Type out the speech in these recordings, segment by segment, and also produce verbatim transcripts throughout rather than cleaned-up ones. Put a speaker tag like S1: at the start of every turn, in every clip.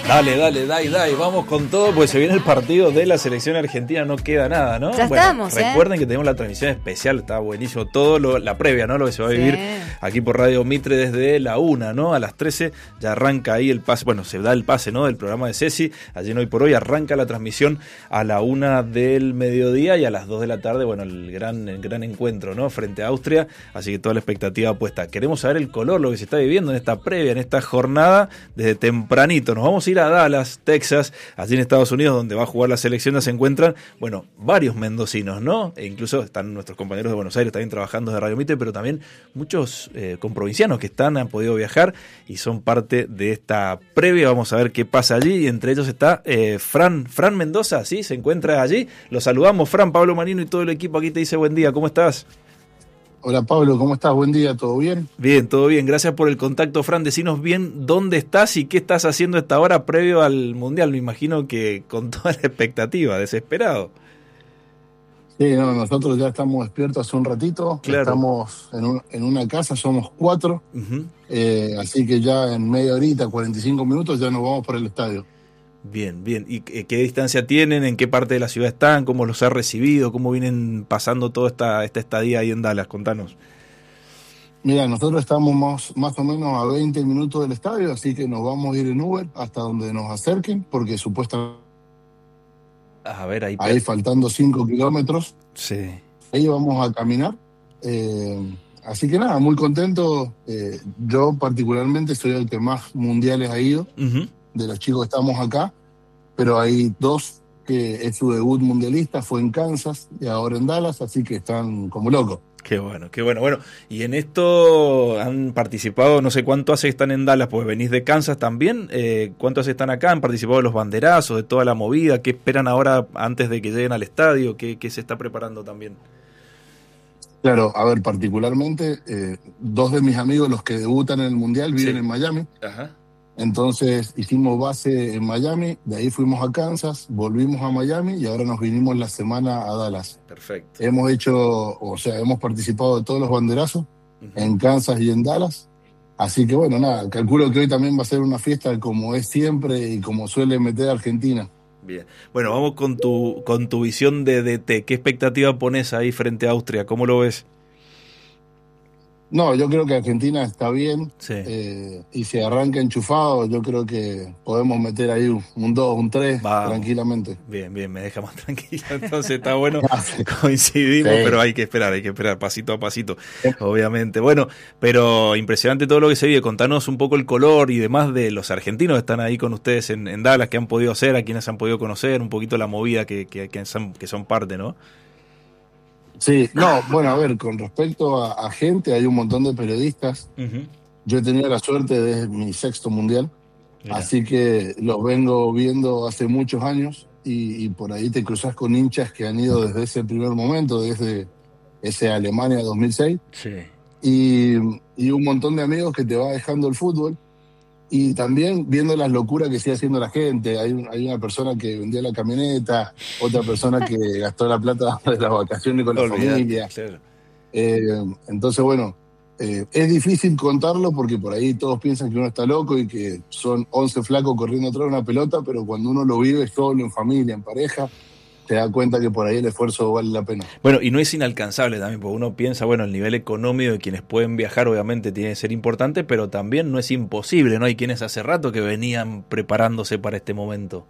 S1: Dale, dale, dai, dai, vamos con todo, pues se viene el partido de la selección argentina, no queda nada, ¿no?
S2: Ya
S1: bueno,
S2: estamos, ¿eh?
S1: Recuerden que tenemos la transmisión especial, está buenísimo, todo lo, la previa, ¿no? Lo que se va a vivir
S2: Sí.
S1: aquí por Radio Mitre desde la una, ¿no? A las trece ya arranca ahí el pase, bueno, se da el pase, ¿no? Del programa de Ceci, allí en Hoy por Hoy arranca la transmisión a la una del mediodía y a las dos de la tarde, bueno, el gran, el gran encuentro, ¿no? Frente a Austria, así que toda la expectativa puesta. Queremos saber el color, lo que se está viviendo en esta previa, en esta jornada, desde tempranito. Nos vamos a ir a Dallas, Texas, allí en Estados Unidos, donde va a jugar la selección, se encuentran, bueno, varios mendocinos, ¿no? E incluso están nuestros compañeros de Buenos Aires también trabajando de Radio Mitre, pero también muchos eh, comprovincianos que están, han podido viajar y son parte de esta previa. Vamos a ver qué pasa allí, y entre ellos está eh, Fran, Fran Mendoza, ¿sí? Se encuentra allí. Lo saludamos, Fran, Pablo Marino y todo el equipo aquí te dice buen día, ¿cómo estás?
S3: Hola Pablo, ¿cómo estás? Buen día, ¿todo bien?
S1: Bien, todo bien, gracias por el contacto, Fran. Decinos bien dónde estás y qué estás haciendo a esta hora previo al Mundial. Me imagino que con toda la expectativa, desesperado.
S3: Sí, no, nosotros ya estamos despiertos hace un ratito,
S1: Claro.
S3: Estamos en, un, en una casa, somos cuatro,
S1: Uh-huh.
S3: eh, así que ya en media horita, cuarenta y cinco minutos, ya nos vamos para el estadio.
S1: Bien, bien. ¿Y qué distancia tienen? ¿En qué parte de la ciudad están? ¿Cómo los ha recibido? ¿Cómo vienen pasando toda esta, esta estadía ahí en Dallas? Contanos.
S3: Mira, nosotros estamos más, más o menos a veinte minutos del estadio, así que nos vamos a ir en Uber hasta donde nos acerquen, porque supuestamente
S1: A ver, ahí...
S3: ahí faltando cinco kilómetros,
S1: Sí.
S3: ahí vamos a caminar. Eh, así que nada, muy contento. Eh, yo particularmente soy el que más mundiales ha ido.
S1: Uh-huh.
S3: De los chicos que estamos acá, pero hay dos que es su debut mundialista, fue en Kansas y ahora en Dallas, así que están como locos.
S1: Qué bueno, qué bueno. Bueno, y en esto han participado, no sé cuánto hace que están en Dallas, pues venís de Kansas también. Eh, ¿Cuánto hace que están acá? ¿Han participado de los banderazos, de toda la movida? ¿Qué esperan ahora antes de que lleguen al estadio? ¿Qué, qué se está preparando también?
S3: Claro, a ver, particularmente, eh, dos de mis amigos, los que debutan en el mundial, viven
S1: Sí.
S3: en Miami.
S1: Ajá.
S3: Entonces hicimos base en Miami, de ahí fuimos a Kansas, volvimos a Miami y ahora nos vinimos la semana a Dallas.
S1: Perfecto.
S3: Hemos hecho, o sea, hemos participado de todos los banderazos
S1: Uh-huh.
S3: en Kansas y en Dallas. Así que bueno, nada, calculo que hoy también va a ser una fiesta como es siempre y como suele meter Argentina.
S1: Bien. Bueno, vamos con tu con tu visión de D T. ¿Qué expectativa pones ahí frente a Austria? ¿Cómo lo ves?
S3: No, yo creo que Argentina está bien,
S1: Sí.
S3: eh, y si arranca enchufado, yo creo que podemos meter ahí un, un dos, un tres,
S1: Vamos.
S3: tranquilamente.
S1: Bien, bien, me deja más tranquilo. Entonces está bueno, coincidimos,
S3: Sí.
S1: pero hay que esperar, hay que esperar pasito a pasito, obviamente. Bueno, pero impresionante todo lo que se vive. Contanos un poco el color y demás de los argentinos que están ahí con ustedes en, en Dallas, que han podido hacer, a quienes han podido conocer, un poquito la movida que, que, que, son, que son parte, ¿no?
S3: Sí, no, bueno, a ver, con respecto a, a gente, hay un montón de periodistas.
S1: Uh-huh.
S3: Yo he tenido la suerte de mi sexto mundial,
S1: Mira.
S3: así que los vengo viendo hace muchos años y, y por ahí te cruzas con hinchas que han ido desde ese primer momento, desde ese Alemania dos mil seis,
S1: Sí.
S3: y, y un montón de amigos que te va dejando el fútbol. Y también viendo las locuras que sigue haciendo la gente. Hay, un, hay una persona que vendió la camioneta, otra persona que gastó la plata de las vacaciones con la
S1: Olvidate,
S3: familia.
S1: claro.
S3: Eh, entonces, bueno, eh, es difícil contarlo porque por ahí todos piensan que uno está loco y que son once flacos corriendo atrás de una pelota, pero cuando uno lo vive solo, en familia, en pareja, te das cuenta que por ahí el esfuerzo vale la pena.
S1: Bueno, y no es inalcanzable también, porque uno piensa, bueno, el nivel económico de quienes pueden viajar obviamente tiene que ser importante, pero también no es imposible, ¿no? Hay quienes hace rato que venían preparándose para este momento.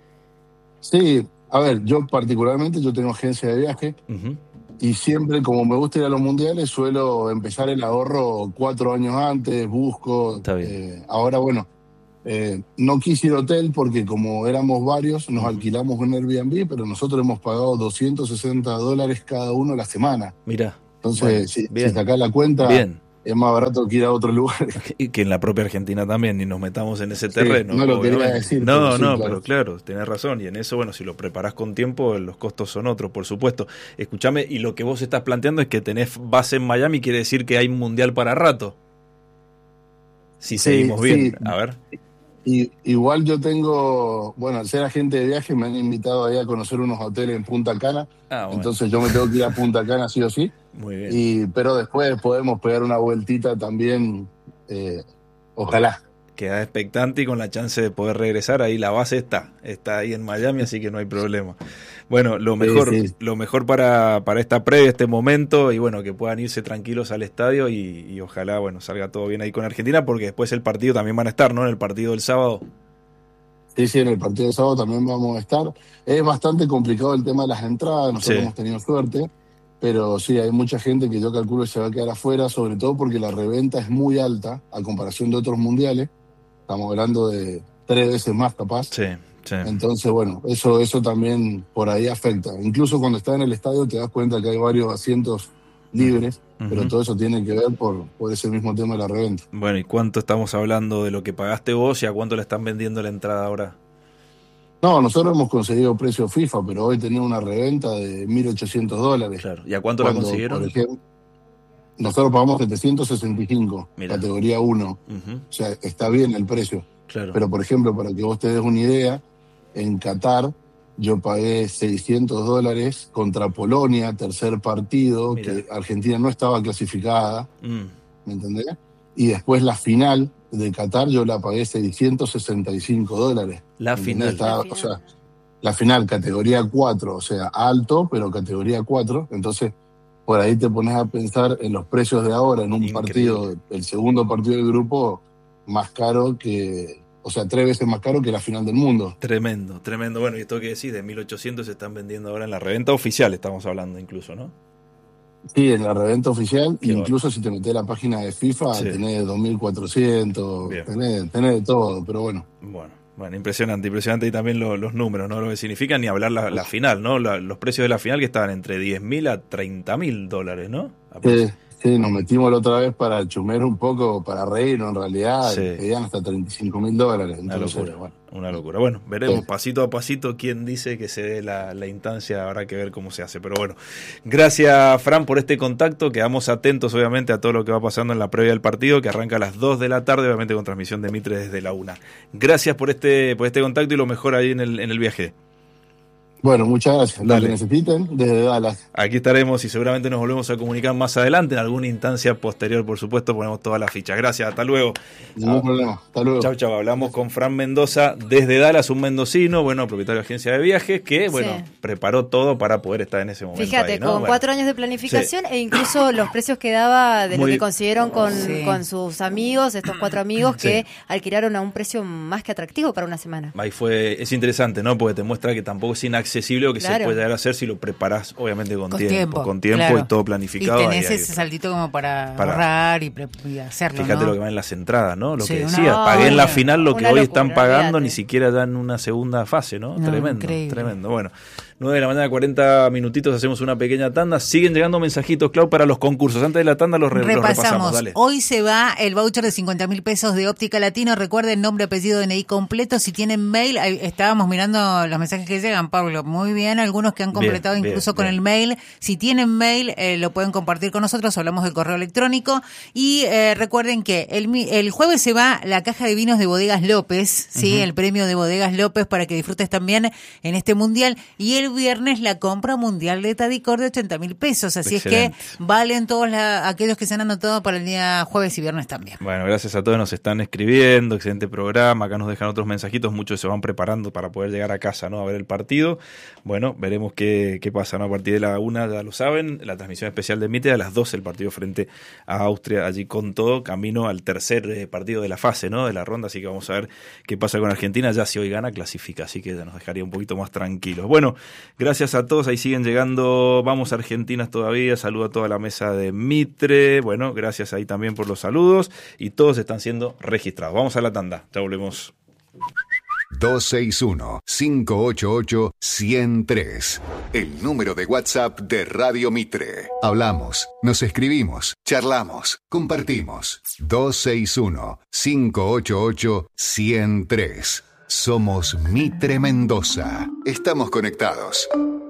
S3: Sí, a ver, yo particularmente, yo tengo agencia de viaje.
S1: Uh-huh.
S3: Y siempre, como me gusta ir a los mundiales, suelo empezar el ahorro cuatro años antes, busco.
S1: Está bien.
S3: Eh, ahora, bueno, eh, no quise ir a hotel porque como éramos varios, nos
S1: Uh-huh.
S3: alquilamos un Airbnb, pero nosotros hemos pagado doscientos sesenta dólares cada uno la semana.
S1: Mirá.
S3: Entonces,
S1: Bueno,
S3: si,
S1: bien.
S3: si sacás la cuenta,
S1: Bien.
S3: es más barato que ir a otro lugar.
S1: Y que en la propia Argentina también, ni nos metamos en ese
S3: Sí,
S1: terreno.
S3: no lo quería
S1: obviamente.
S3: decir,
S1: No,
S3: pero sí,
S1: no,
S3: claro.
S1: pero claro, tenés razón. Y en eso, bueno, si lo preparás con tiempo, los costos son otros, por supuesto. Escuchame, y lo que vos estás planteando es que tenés base en Miami, quiere decir que hay mundial para rato. Si
S3: Sí,
S1: seguimos bien.
S3: sí.
S1: A ver.
S3: Y, igual yo tengo, bueno, al ser agente de viaje me han invitado ahí a conocer unos hoteles en Punta Cana,
S1: Ah, bueno.
S3: entonces yo me tengo que ir a Punta Cana sí o sí,
S1: Muy bien.
S3: y, pero después podemos pegar una vueltita también, eh, ojalá.
S1: queda expectante y con la chance de poder regresar. Ahí la base está, está ahí en Miami, así que no hay problema. Bueno, lo mejor, sí, sí. lo mejor para, para esta previa, este momento, y bueno, que puedan irse tranquilos al estadio y, y ojalá, bueno, salga todo bien ahí con Argentina, porque después el partido también van a estar, ¿no? En el partido del sábado.
S3: Sí, sí, en el partido del sábado también vamos a estar. Es bastante complicado el tema de las entradas, nosotros sí. hemos tenido suerte. Pero sí, hay mucha gente que yo calculo que se va a quedar afuera, sobre todo porque la reventa es muy alta a comparación de otros mundiales. Estamos hablando de tres veces más capaz.
S1: Sí, sí.
S3: Entonces, bueno, eso, eso también por ahí afecta. Incluso cuando estás en el estadio te das cuenta que hay varios asientos libres, uh-huh. pero todo eso tiene que ver por, por ese mismo tema de la reventa.
S1: Bueno, ¿y cuánto estamos hablando de lo que pagaste vos y a cuánto le están vendiendo la entrada ahora?
S3: No, nosotros hemos conseguido precio FIFA, pero hoy tenía una reventa de mil ochocientos dólares.
S1: Claro. ¿Y a cuánto Cuando, la consiguieron?
S3: Por ejemplo, nosotros pagamos setecientos sesenta y cinco, Mirá. categoría uno. Uh-huh. O sea, está bien el precio.
S1: Claro.
S3: Pero, por ejemplo, para que vos te des una idea, en Qatar yo pagué seiscientos dólares contra Polonia, tercer partido, Mirá. que Argentina no estaba clasificada. Mm. ¿Me entendés? Y después la final de Qatar yo la pagué seiscientos sesenta y cinco dólares.
S1: La final.
S3: Estaba,
S1: la final.
S3: O sea, la final, categoría cuatro, o sea, alto, pero categoría cuatro. Entonces, por ahí te pones a pensar en los precios de ahora, en un Increíble. partido, el segundo partido del grupo, más caro que, o sea, tres veces más caro que la final del mundo.
S1: Tremendo, tremendo. Bueno, y esto que decís, de mil ochocientos se están vendiendo ahora en la reventa oficial, estamos hablando incluso, ¿no?
S3: Sí, en la reventa oficial, Qué incluso bueno. si te metes a la página de FIFA, sí. tenés dos mil cuatrocientos, tenés, tenés de todo, pero bueno.
S1: Bueno, bueno, impresionante, impresionante y también lo, los números, ¿no? Lo que significan, ni hablar la, la final, ¿no? La, los precios de la final que estaban entre diez mil a treinta mil dólares, ¿no?
S3: Sí, sí, nos metimos la otra vez para chumear un poco, para reírnos en realidad, sí. pedían hasta treinta y cinco mil dólares. Entonces,
S1: una locura, bueno. Una locura. Bueno, veremos sí. pasito a pasito quién dice que se dé la, la instancia, habrá que ver cómo se hace. Pero bueno, gracias Fran por este contacto, quedamos atentos obviamente a todo lo que va pasando en la previa del partido, que arranca a las dos de la tarde, obviamente con transmisión de Mitre desde la una. Gracias por este, por este contacto y lo mejor ahí en el, en el viaje.
S3: Bueno, muchas gracias. Lo que necesiten desde Dallas.
S1: Aquí estaremos y seguramente nos volvemos a comunicar más adelante, en alguna instancia posterior, por supuesto, ponemos todas las fichas. Gracias, hasta luego.
S3: Ningún ah, problema, hasta luego.
S1: Chau, chau. Hablamos con Fran Mendoza desde Dallas, un mendocino, bueno, propietario de agencia de viajes, que, bueno, sí. preparó todo para poder estar en ese momento.
S2: Fíjate,
S1: ahí, ¿no?
S2: con
S1: bueno.
S2: cuatro años de planificación sí. e incluso los precios que daba de Muy... lo que consiguieron con, sí. con sus amigos, estos cuatro amigos sí. que alquilaron a un precio más que atractivo para una semana.
S1: Ahí fue, es interesante, ¿no? Porque te muestra que tampoco es inaccesible o que claro. se puede llegar a hacer si lo preparás, obviamente, con, con tiempo, tiempo. Con tiempo claro. y todo planificado.
S4: Y tenés ahí, ese ahí, saltito como para, para ahorrar y, pre- y hacerlo,
S1: Fíjate
S4: ¿no?
S1: lo que va en las entradas, ¿no? Lo
S4: sí,
S1: que
S4: una,
S1: decías,
S4: no,
S1: pagué en la
S4: una,
S1: final lo que hoy
S2: locura,
S1: están pagando,
S2: olvídate.
S1: ni siquiera dan una segunda fase, ¿no?
S4: no
S1: tremendo,
S4: increíble.
S1: tremendo. Bueno, nueve de la mañana, cuarenta minutitos, hacemos una pequeña tanda. Siguen llegando mensajitos, Clau, para los concursos. Antes de la tanda los, re- los repasamos. Dale.
S4: Hoy se va el voucher de cincuenta mil pesos de Óptica Latino. Recuerden, nombre, apellido, D N I completo. Si tienen mail, ahí estábamos mirando los mensajes que llegan, Pablo. Muy bien, algunos que han completado bien, incluso bien, con bien. el mail. Si tienen mail, eh, lo pueden compartir con nosotros. Hablamos del correo electrónico. Y eh, recuerden que el, el jueves se va la caja de vinos de Bodegas López, ¿sí? Uh-huh. El premio de Bodegas López para que disfrutes también en este mundial. Y el viernes la compra mundial de Tadicor de ochenta mil pesos. Así Excelente. Es que valen todos la, aquellos que se han anotado para el día jueves y viernes también.
S1: Bueno, gracias a todos, nos están escribiendo, excelente programa, acá nos dejan otros mensajitos, muchos se van preparando para poder llegar a casa, ¿no? A ver el partido. Bueno, veremos qué, qué pasa, ¿no? A partir de la una, ya lo saben, la transmisión especial de Mitre, a las doce el partido frente a Austria, allí con todo, camino al tercer eh, partido de la fase, ¿no? De la ronda, así que vamos a ver qué pasa con Argentina, ya si hoy gana, clasifica, así que ya nos dejaría un poquito más tranquilos. Bueno, gracias a todos, ahí siguen llegando, vamos Argentinas todavía, saludo a toda la mesa de Mitre, bueno, gracias ahí también por los saludos, y todos están siendo registrados. Vamos a la tanda, ya volvemos.
S5: dos seis uno, cinco ocho ocho, uno cero tres. El número de WhatsApp de Radio Mitre. Hablamos, nos escribimos, charlamos, compartimos. dos seis uno, cinco ocho ocho, uno cero tres. Somos Mitre Mendoza. Estamos conectados.